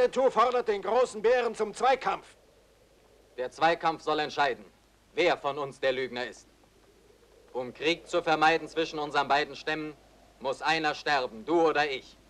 Winnetou fordert den großen Bären zum Zweikampf. Der Zweikampf soll entscheiden, wer von uns der Lügner ist. Um Krieg zu vermeiden zwischen unseren beiden Stämmen, muss einer sterben, du oder ich.